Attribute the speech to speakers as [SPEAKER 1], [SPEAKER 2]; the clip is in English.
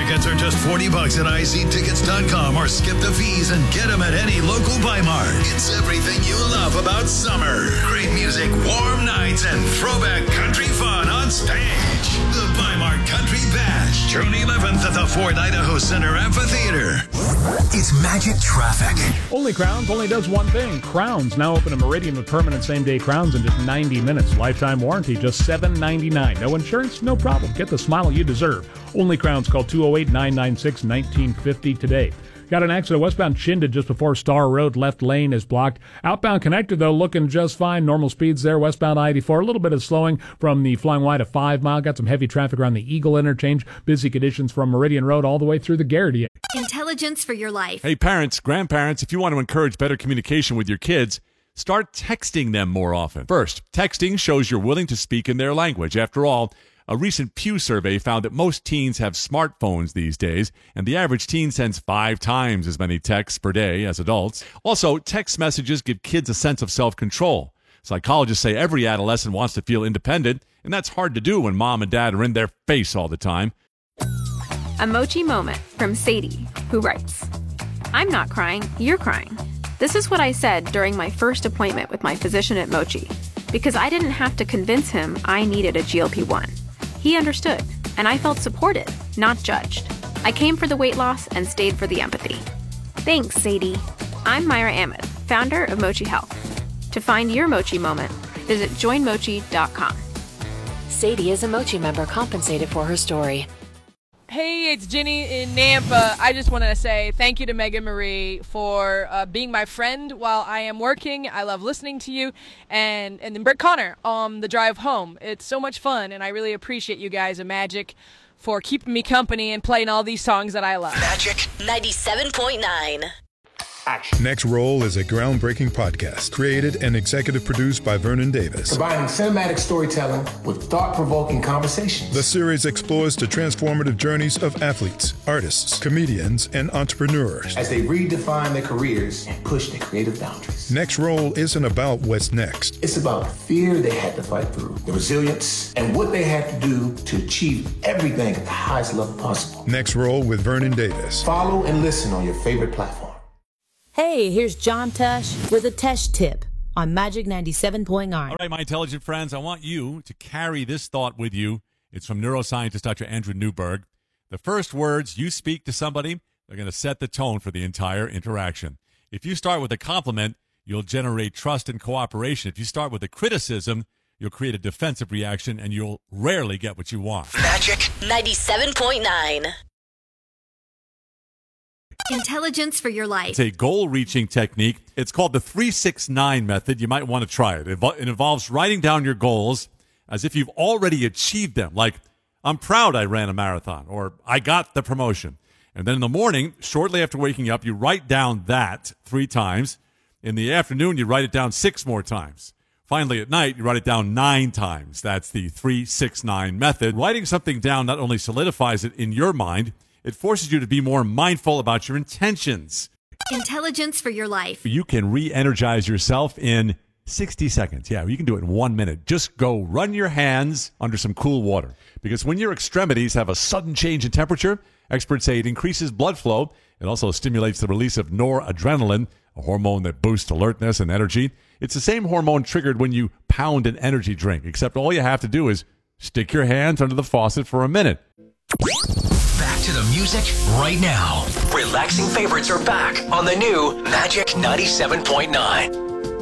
[SPEAKER 1] Tickets are just $40 at ictickets.com or skip the fees and get them at any local Bi-Mart. It's everything you love about summer. Great music, warm nights, and throwback country fun on stage. The Bi-Mart Country Bash, June 11th at the Ford Idaho Center Amphitheater.
[SPEAKER 2] It's Magic Traffic.
[SPEAKER 3] Only Crowns only does one thing. Crowns now open a Meridian with permanent same-day crowns in just 90 minutes. Lifetime warranty, just $7.99. No insurance? No problem. Get the smile you deserve. Only Crowns. Call 208-996-1950 today. Got an accident westbound Chinden just before Star Road. Left lane is blocked. Outbound connector, though, looking just fine. Normal speeds there. Westbound I-84. A little bit of slowing from the Flying Y to 5 Mile. Got some heavy traffic around the Eagle interchange. Busy conditions from Meridian Road all the way through the Garrity.
[SPEAKER 4] Intelligence for your life.
[SPEAKER 5] Hey, parents, grandparents, if you want to encourage better communication with your kids, start texting them more often. First, texting shows you're willing to speak in their language. After all, a recent Pew survey found that most teens have smartphones these days, and the average teen sends 5 times as many texts per day as adults. Also, text messages give kids a sense of self-control. Psychologists say every adolescent wants to feel independent, and that's hard to do when mom and dad are in their face all the time.
[SPEAKER 6] A Mochi moment from Sadie, who writes, I'm not crying, you're crying. This is what I said during my first appointment with my physician at Mochi, because I didn't have to convince him I needed a GLP-1. He understood, and I felt supported, not judged. I came for the weight loss and stayed for the empathy. Thanks, Sadie. I'm Myra Ahmed, founder of Mochi Health. To find your Mochi moment, visit joinmochi.com.
[SPEAKER 7] Sadie is a Mochi member compensated for her story.
[SPEAKER 8] Hey, it's Ginny in Nampa. I just wanted to say thank you to Megan Marie for being my friend while I am working. I love listening to you. And then Brett Connor on the drive home. It's so much fun, and I really appreciate you guys at Magic for keeping me company and playing all these songs that I love.
[SPEAKER 2] Magic
[SPEAKER 7] 97.9.
[SPEAKER 2] Action.
[SPEAKER 9] Next Roll is a groundbreaking podcast created and executive produced by Vernon Davis.
[SPEAKER 10] Combining cinematic storytelling with thought-provoking conversations.
[SPEAKER 9] The series explores the transformative journeys of athletes, artists, comedians, and entrepreneurs
[SPEAKER 10] as they redefine their careers and push their creative boundaries.
[SPEAKER 9] Next Roll isn't about what's next.
[SPEAKER 10] It's about the fear they had to fight through, the resilience, and what they had to do to achieve everything at the highest level possible.
[SPEAKER 9] Next Roll with Vernon Davis.
[SPEAKER 10] Follow and listen on your favorite platform.
[SPEAKER 11] Hey, here's John Tesh with a Tesh tip on Magic 97.9.
[SPEAKER 5] All right, my intelligent friends, I want you to carry this thought with you. It's from neuroscientist Dr. Andrew Newberg. The first words you speak to somebody, they're going to set the tone for the entire interaction. If you start with a compliment, you'll generate trust and cooperation. If you start with a criticism, you'll create a defensive reaction, and you'll rarely get what you want.
[SPEAKER 2] Magic
[SPEAKER 7] 97.9.
[SPEAKER 4] Intelligence for your life.
[SPEAKER 5] It's a goal-reaching technique. It's called the 3-6-9 method. You might want to try it. It involves writing down your goals as if you've already achieved them. Like, I'm proud I ran a marathon, or I got the promotion. And then in the morning, shortly after waking up, you write down that 3 times. In the afternoon, you write it down 6 more times. Finally, at night, you write it down 9 times. That's the 3-6-9 method. Writing something down not only solidifies it in your mind, it forces you to be more mindful about your intentions.
[SPEAKER 4] Intelligence for your life.
[SPEAKER 5] You can re-energize yourself in 60 seconds. Yeah, you can do it in 1 minute. Just go run your hands under some cool water. Because when your extremities have a sudden change in temperature, experts say it increases blood flow. It also stimulates the release of noradrenaline, a hormone that boosts alertness and energy. It's the same hormone triggered when you pound an energy drink, except all you have to do is stick your hands under the faucet for a minute.
[SPEAKER 2] Back to the music right now. Relaxing favorites are back on the new Magic 97.9.